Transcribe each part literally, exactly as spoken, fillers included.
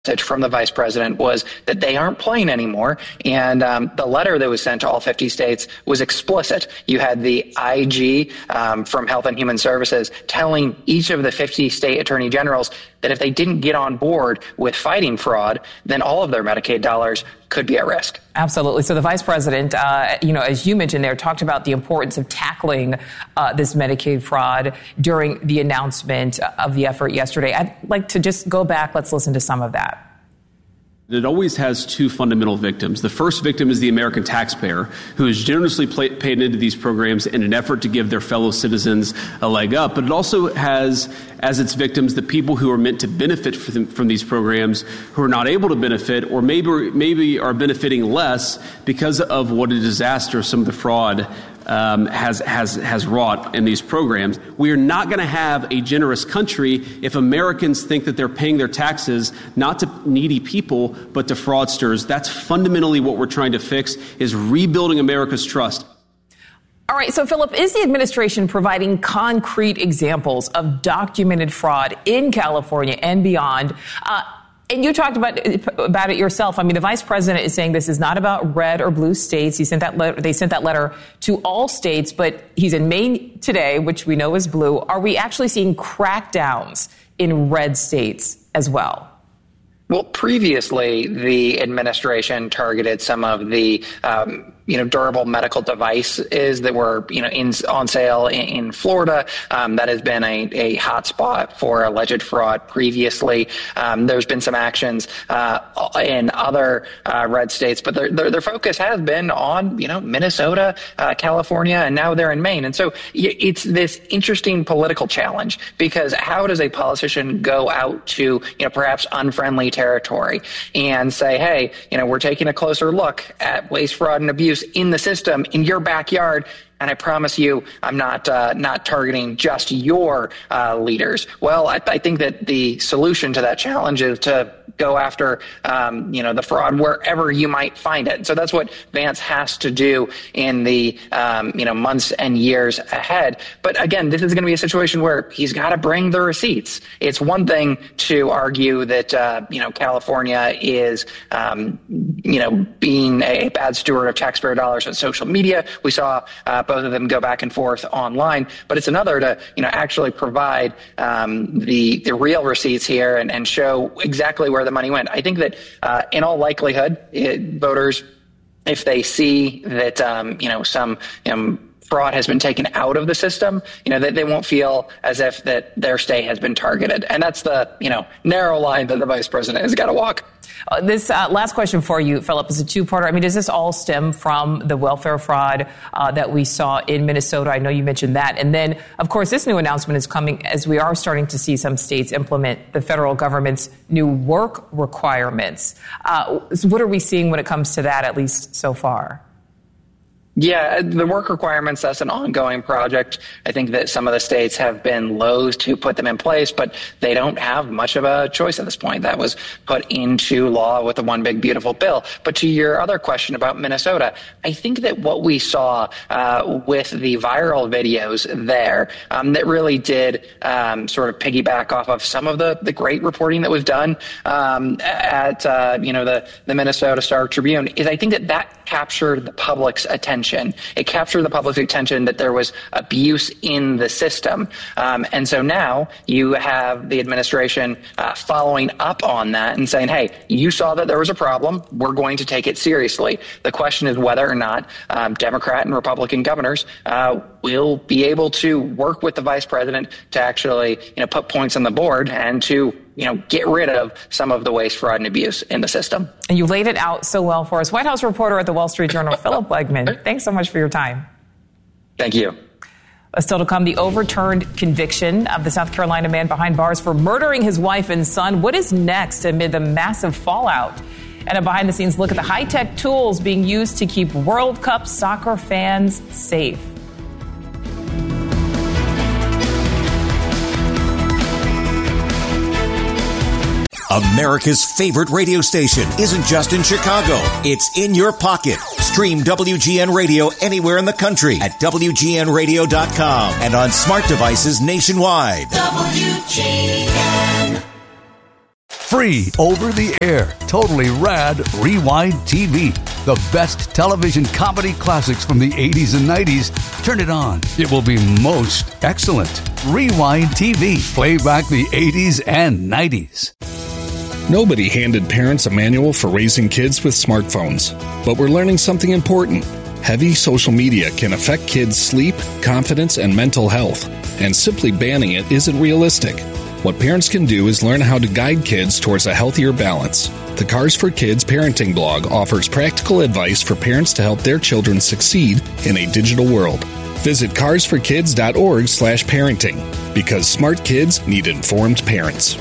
from the vice president was that they aren't playing anymore. And um, the letter that was sent to all fifty states was explicit. You had the I G um, from Health and Human Services telling each of the fifty state attorney generals that if they didn't get on board with fighting fraud, then all of their Medicaid dollars could be at risk. Absolutely. So the vice president, uh, you know, as you mentioned there, talked about the importance of tackling uh, this Medicaid fraud during the announcement of the effort yesterday. I'd like to just go back. Let's listen to some of that. It always has two fundamental victims. The first victim is the American taxpayer, who is generously play, paid into these programs in an effort to give their fellow citizens a leg up. But it also has as its victims the people who are meant to benefit from, from these programs, who are not able to benefit, or maybe maybe are benefiting less because of what a disaster some of the fraud Um, has has has wrought in these programs. We are not going to have a generous country if Americans think that they're paying their taxes not to needy people but to fraudsters. That's fundamentally what we're trying to fix, is rebuilding America's trust. All right. So, Philip, is the administration providing concrete examples of documented fraud in California and beyond? Uh, And you talked about about it yourself. I mean, the vice president is saying this is not about red or blue states. He sent that letter, they sent that letter to all states, but he's in Maine today, which we know is blue. Are we actually seeing crackdowns in red states as well? Well, previously, the administration targeted some of the um, you know, durable medical devices that were, you know, in, on sale in, in Florida. Um, that has been a, a hot spot for alleged fraud previously. Um, there's been some actions uh, in other uh, red states, but their, their, their focus has been on, you know, Minnesota, uh, California, and now they're in Maine. And so it's this interesting political challenge, because how does a politician go out to, you know, perhaps unfriendly territory and say, hey, you know, we're taking a closer look at waste, fraud, and abuse in the system in your backyard, and I promise you I'm not uh, not targeting just your uh, leaders. Well, I, I think that the solution to that challenge is to go after um, you know, the fraud wherever you might find it. So that's what Vance has to do in the um, you know, months and years ahead. But again, this is going to be a situation where he's got to bring the receipts. It's one thing to argue that uh, you know, California is um, you know, being a bad steward of taxpayer dollars on social media. We saw uh, both of them go back and forth online, but it's another to, you know, actually provide um, the the real receipts here and, and show exactly where the money went. I think that uh, in all likelihood, it, voters, if they see that um, you know, some you know, fraud has been taken out of the system, you know, that they won't feel as if that their state has been targeted. And that's the, you know, narrow line that the vice president has got to walk. Uh, this uh, last question for you, Philip, is a two-parter. I mean, does this all stem from the welfare fraud uh, that we saw in Minnesota? I know you mentioned that. And then, of course, this new announcement is coming as we are starting to see some states implement the federal government's new work requirements. Uh, so what are we seeing when it comes to that, at least so far? Yeah, the work requirements, that's an ongoing project. I think that some of the states have been loath to put them in place, but they don't have much of a choice at this point. That was put into law with the One Big Beautiful Bill. But to your other question about Minnesota, I think that what we saw uh, with the viral videos there, um, that really did um, sort of piggyback off of some of the, the great reporting that was done um, at, uh, you know, the, the Minnesota Star Tribune, is I think that that captured the public's attention. It captured the public's attention that there was abuse in the system. Um, and so now you have the administration uh, following up on that and saying, hey, you saw that there was a problem. We're going to take it seriously. The question is whether or not um, Democrat and Republican governors uh, will be able to work with the vice president to actually, you know, put points on the board and to, you know, get rid of some of the waste, fraud, and abuse in the system. And you laid it out so well for us. White House reporter at the Wall Street Journal, Philip Legman, thanks so much for your time. Thank you. Still to come, the overturned conviction of the South Carolina man behind bars for murdering his wife and son. What is next amid the massive fallout? And a behind-the-scenes look at the high-tech tools being used to keep World Cup soccer fans safe. America's favorite radio station isn't just in Chicago. It's in your pocket. Stream W G N Radio anywhere in the country at W G N radio dot com and on smart devices nationwide. W G N. Free over the air, totally rad Rewind T V. The best television comedy classics from the eighties and nineties. Turn it on. It will be most excellent. Rewind T V. Play back the eighties and nineties. Nobody handed parents a manual for raising kids with smartphones. But we're learning something important. Heavy social media can affect kids' sleep, confidence, and mental health. And simply banning it isn't realistic. What parents can do is learn how to guide kids towards a healthier balance. The Cars for Kids parenting blog offers practical advice for parents to help their children succeed in a digital world. Visit cars for kids dot org slash parenting, because smart kids need informed parents.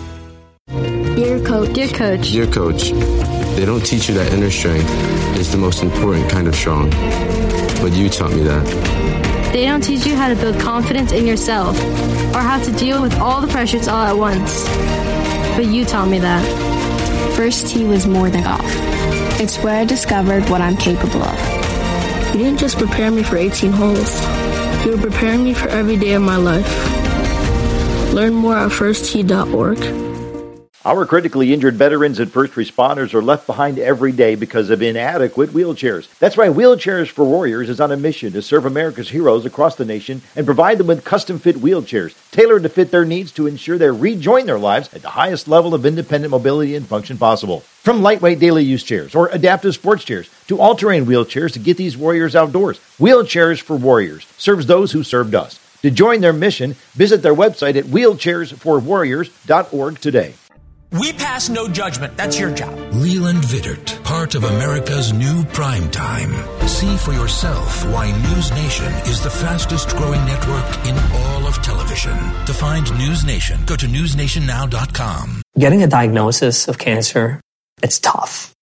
Dear Coach. Dear Coach. Dear Coach, they don't teach you that inner strength is the most important kind of strong. But you taught me that. They don't teach you how to build confidence in yourself or how to deal with all the pressures all at once. But you taught me that. First tee was more than golf. It's where I discovered what I'm capable of. You didn't just prepare me for eighteen holes. You were preparing me for every day of my life. Learn more at first tee dot org. Our critically injured veterans and first responders are left behind every day because of inadequate wheelchairs. That's why Wheelchairs for Warriors is on a mission to serve America's heroes across the nation and provide them with custom-fit wheelchairs, tailored to fit their needs to ensure they rejoin their lives at the highest level of independent mobility and function possible. From lightweight daily use chairs or adaptive sports chairs to all-terrain wheelchairs to get these warriors outdoors, Wheelchairs for Warriors serves those who served us. To join their mission, visit their website at wheelchairs for warriors dot org today. We pass no judgment. That's your job. Leland Vittert, part of America's new prime time. See for yourself why News Nation is the fastest growing network in all of television. To find News Nation, go to news nation now dot com. Getting a diagnosis of cancer, it's tough.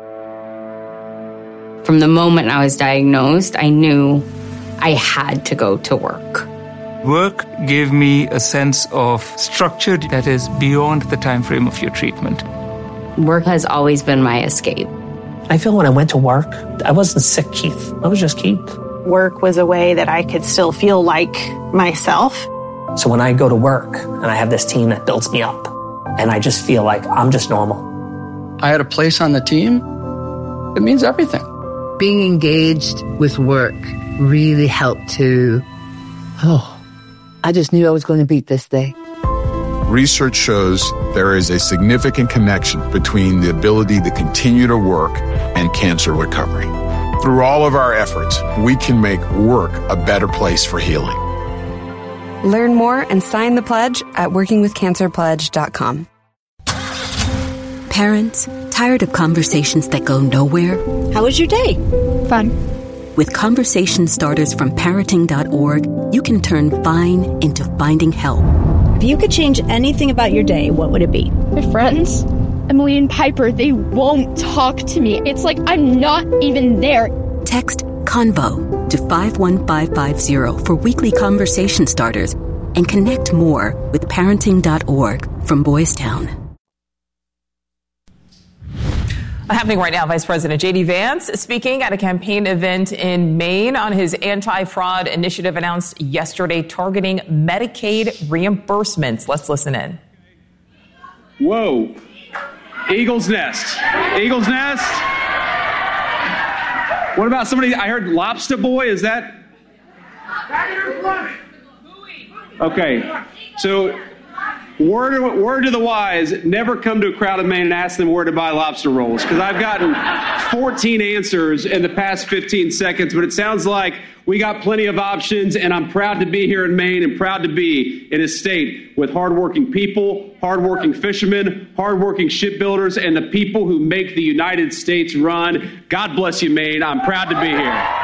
From the moment I was diagnosed, I knew I had to go to work. Work gave me a sense of structure that is beyond the time frame of your treatment. Work has always been my escape. I feel when I went to work, I wasn't sick, Keith. I was just Keith. Work was a way that I could still feel like myself. So when I go to work and I have this team that builds me up, and I just feel like I'm just normal. I had a place on the team. It means everything. Being engaged with work really helped to, oh, I just knew I was going to beat this day. Research shows there is a significant connection between the ability to continue to work and cancer recovery. Through all of our efforts, we can make work a better place for healing. Learn more and sign the pledge at working with cancer pledge dot com. Parents, tired of conversations that go nowhere? How was your day? Fun. With conversation starters from parenting dot org, you can turn fine into finding help. If you could change anything about your day, what would it be? My friends, Emily and Piper, they won't talk to me. It's like I'm not even there. Text CONVO to five one five five zero for weekly conversation starters and connect more with parenting dot org from Boys Town. Happening right now, Vice President J D Vance speaking at a campaign event in Maine on his anti-fraud initiative announced yesterday targeting Medicaid reimbursements. Let's listen in. Whoa. Eagle's Nest. Eagle's Nest. What about somebody? I heard Lobster Boy. Is that? Okay. So word, word to the wise, never come to a crowd of Maine and ask them where to buy lobster rolls, because I've gotten fourteen answers in the past fifteen seconds, but it sounds like we got plenty of options, and I'm proud to be here in Maine and proud to be in a state with hardworking people, hardworking fishermen, hardworking shipbuilders, and the people who make the United States run. God bless you, Maine. I'm proud to be here.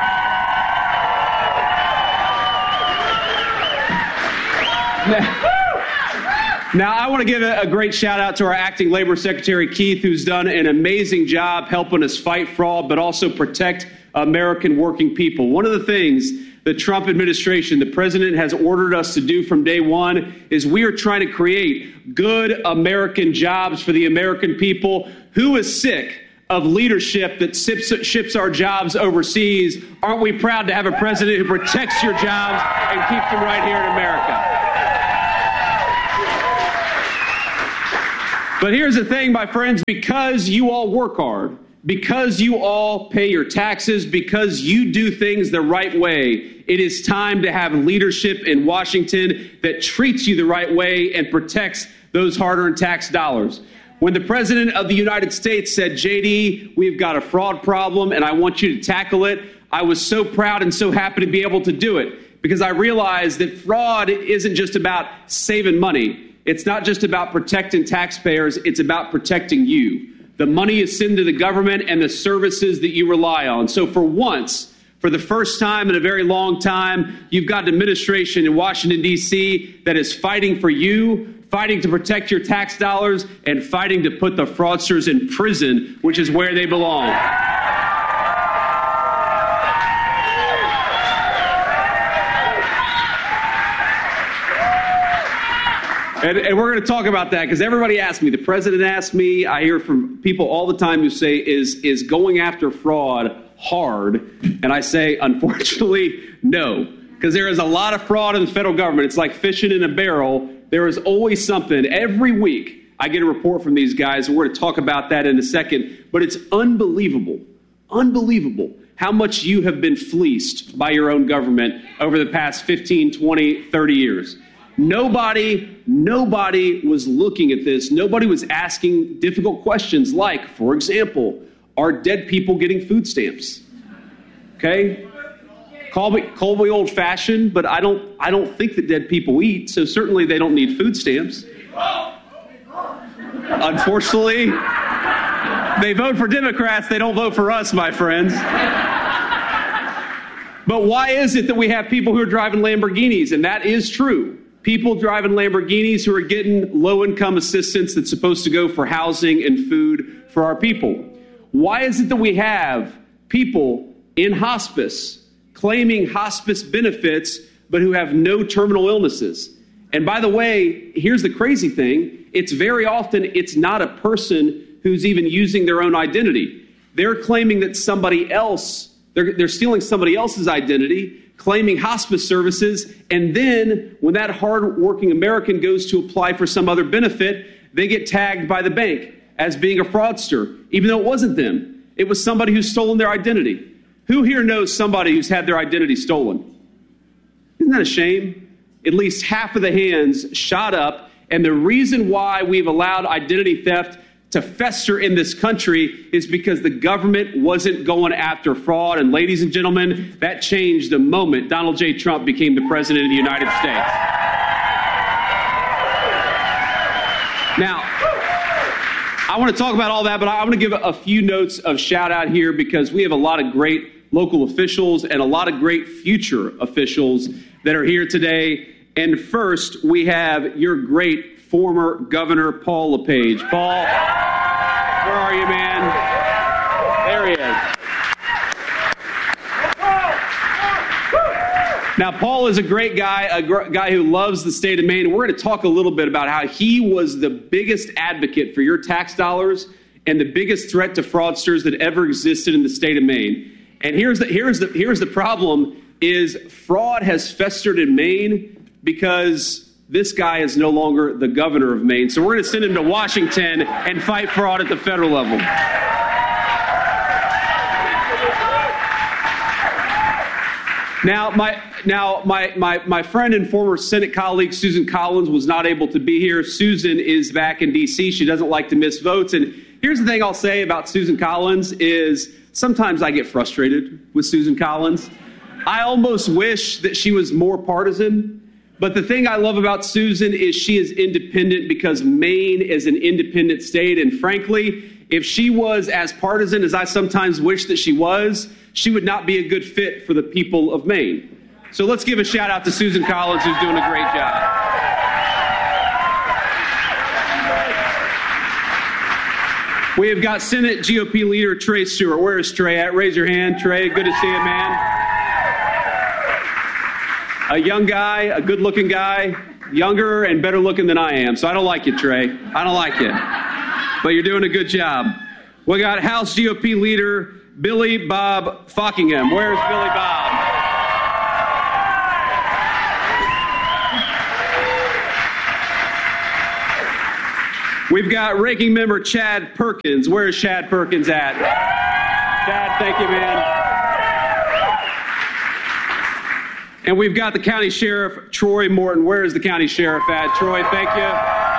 Now, I want to give a, a great shout out to our acting labor secretary, Keith, who's done an amazing job helping us fight fraud, but also protect American working people. One of the things the Trump administration, the president, has ordered us to do from day one is we are trying to create good American jobs for the American people. Who is sick of leadership that ships, ships our jobs overseas? Aren't we proud to have a president who protects your jobs and keeps them right here in America? But here's the thing, my friends, because you all work hard, because you all pay your taxes, because you do things the right way, it is time to have leadership in Washington that treats you the right way and protects those hard-earned tax dollars. When the President of the United States said, J D, we've got a fraud problem and I want you to tackle it, I was so proud and so happy to be able to do it because I realized that fraud isn't just about saving money. It's not just about protecting taxpayers. It's about protecting you. The money you send to the government and the services that you rely on. So for once, for the first time in a very long time, you've got an administration in Washington, D C that is fighting for you, fighting to protect your tax dollars, and fighting to put the fraudsters in prison, which is where they belong. And, and we're going to talk about that because everybody asks me, the president asked me, I hear from people all the time who say, is, is going after fraud hard? And I say, unfortunately, no, because there is a lot of fraud in the federal government. It's like fishing in a barrel. There is always something. Every week I get a report from these guys, and we're going to talk about that in a second. But it's unbelievable, unbelievable how much you have been fleeced by your own government over the past fifteen, twenty, thirty years. Nobody, nobody was looking at this. Nobody was asking difficult questions like, for example, are dead people getting food stamps? Okay? Call me, call me old-fashioned, but I don't, I don't think that dead people eat, so certainly they don't need food stamps. Unfortunately, they vote for Democrats, they don't vote for us, my friends. But why is it that we have people who are driving Lamborghinis? And that is true. People driving Lamborghinis who are getting low-income assistance that's supposed to go for housing and food for our people. Why is it that we have people in hospice claiming hospice benefits, but who have no terminal illnesses? And by the way, here's the crazy thing. It's very often, it's not a person who's even using their own identity. They're claiming that somebody else, they're, they're stealing somebody else's identity, claiming hospice services, and then when that hard-working American goes to apply for some other benefit, they get tagged by the bank as being a fraudster, even though it wasn't them. It was somebody who's stolen their identity. Who here knows somebody who's had their identity stolen? Isn't that a shame? At least half of the hands shot up, and the reason why we've allowed identity theft to fester in this country is because the government wasn't going after fraud. And ladies and gentlemen, that changed the moment Donald J. Trump became the president of the United States. Now, I want to talk about all that, but I want to give a few notes of shout out here because we have a lot of great local officials and a lot of great future officials that are here today. And first, we have your great former Governor Paul LePage. Paul, where are you, man? There he is. Now, Paul is a great guy, a gr- guy who loves the state of Maine. We're going to talk a little bit about how he was the biggest advocate for your tax dollars and the biggest threat to fraudsters that ever existed in the state of Maine. And here's the, here's the, here's the problem is fraud has festered in Maine because this guy is no longer the governor of Maine. So we're going to send him to Washington and fight fraud at the federal level. Now, my now my, my, my friend and former Senate colleague, Susan Collins, was not able to be here. Susan is back in D C. She doesn't like to miss votes. And here's the thing I'll say about Susan Collins is sometimes I get frustrated with Susan Collins. I almost wish that she was more partisan. But the thing I love about Susan is she is independent because Maine is an independent state. And frankly, if she was as partisan as I sometimes wish that she was, she would not be a good fit for the people of Maine. So let's give a shout out to Susan Collins, who's doing a great job. We have got Senate G O P leader Trey Stewart. Where is Trey at? Raise your hand, Trey. Good to see you, man. A young guy, a good-looking guy, younger and better looking than I am. So I don't like you, Trey. I don't like you. But you're doing a good job. We got House G O P leader Billy Bob Fockingham. Where's Billy Bob? We've got Ranking Member Chad Perkins. Where's Chad Perkins at? Chad, thank you, man. And we've got the County Sheriff, Troy Morton. Where is the County Sheriff at? Troy, thank you.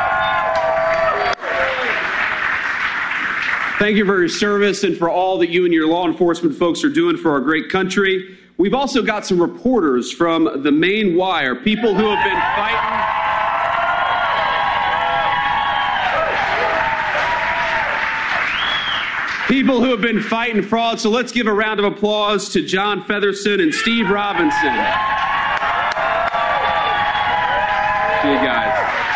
Thank you for your service and for all that you and your law enforcement folks are doing for our great country. We've also got some reporters from the Maine Wire, people who have been fighting. People who have been fighting fraud. So let's give a round of applause to John Featherson and Steve Robinson. See you guys.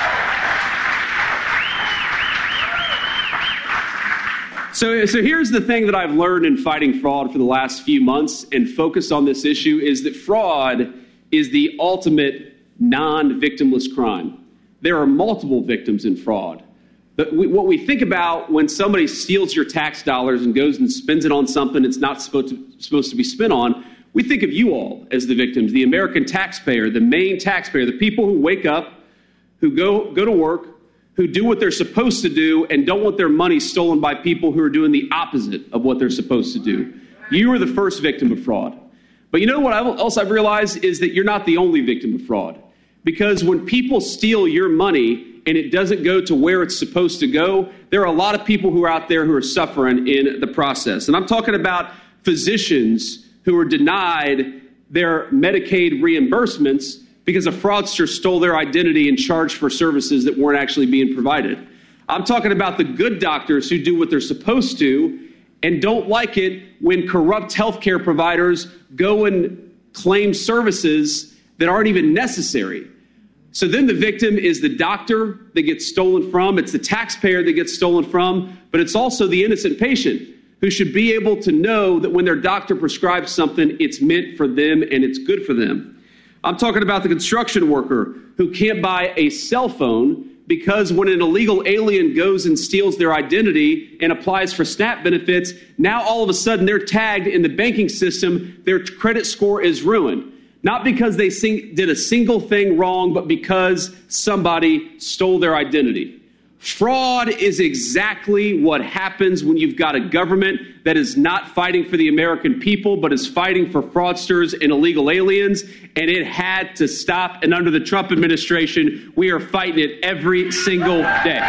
So, so here's the thing that I've learned in fighting fraud for the last few months and focused on this issue is that fraud is the ultimate non-victimless crime. There are multiple victims in fraud. But we, what we think about when somebody steals your tax dollars and goes and spends it on something it's not supposed to, supposed to be spent on, we think of you all as the victims, the American taxpayer, the main taxpayer, the people who wake up, who go, go to work, who do what they're supposed to do and don't want their money stolen by people who are doing the opposite of what they're supposed to do. You are the first victim of fraud. But you know what else I've realized is that you're not the only victim of fraud. Because when people steal your money and it doesn't go to where it's supposed to go, there are a lot of people who are out there who are suffering in the process. And I'm talking about physicians who are denied their Medicaid reimbursements because a fraudster stole their identity and charged for services that weren't actually being provided. I'm talking about the good doctors who do what they're supposed to and don't like it when corrupt healthcare providers go and claim services that aren't even necessary. So then the victim is the doctor that gets stolen from, it's the taxpayer that gets stolen from, but it's also the innocent patient who should be able to know that when their doctor prescribes something, it's meant for them and it's good for them. I'm talking about the construction worker who can't buy a cell phone because when an illegal alien goes and steals their identity and applies for SNAP benefits, now all of a sudden they're tagged in the banking system, their credit score is ruined. Not because they sing, did a single thing wrong, but because somebody stole their identity. Fraud is exactly what happens when you've got a government that is not fighting for the American people, but is fighting for fraudsters and illegal aliens. And it had to stop. And under the Trump administration, we are fighting it every single day.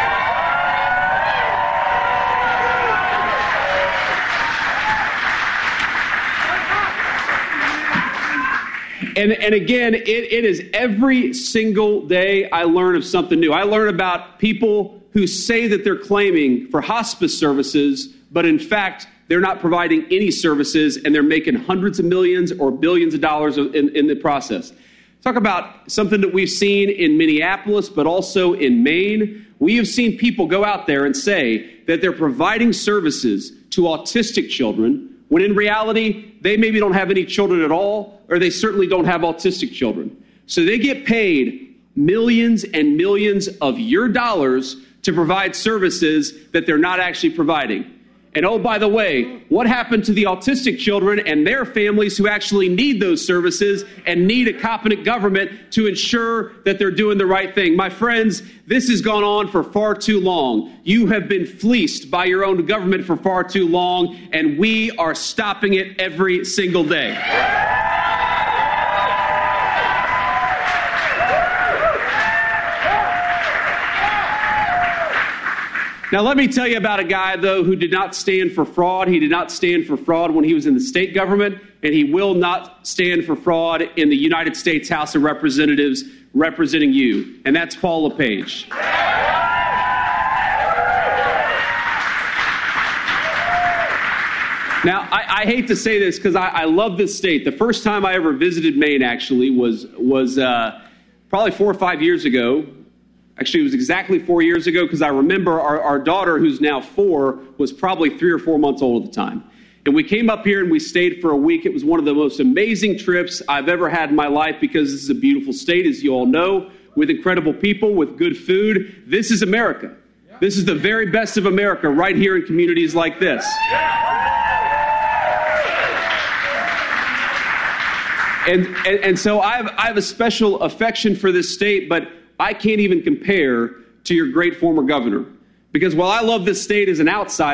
And, and again, it, it is every single day I learn of something new. I learn about people who say that they're claiming for hospice services, but in fact, they're not providing any services and they're making hundreds of millions or billions of dollars in, in the process. Talk about something that we've seen in Minneapolis, but also in Maine. We have seen people go out there and say that they're providing services to autistic children when in reality, they maybe don't have any children at all, or they certainly don't have autistic children. So they get paid millions and millions of your dollars to provide services that they're not actually providing. And oh, by the way, what happened to the autistic children and their families who actually need those services and need a competent government to ensure that they're doing the right thing? My friends, this has gone on for far too long. You have been fleeced by your own government for far too long, and we are stopping it every single day. Now, let me tell you about a guy, though, who did not stand for fraud. He did not stand for fraud when he was in the state government, and he will not stand for fraud in the United States House of Representatives representing you, and that's Paul LePage. Now, I, I hate to say this because I, I love this state. The first time I ever visited Maine, actually, was, was uh, probably four or five years ago. Actually, it was exactly four years ago because I remember our, our daughter, who's now four, was probably three or four months old at the time. And we came up here and we stayed for a week. It was one of the most amazing trips I've ever had in my life because this is a beautiful state, as you all know, with incredible people, with good food. This is America. This is the very best of America right here in communities like this. And, and, and so I have, I have a special affection for this state, but I can't even compare to your great former governor. Because while I love this state as an outsider,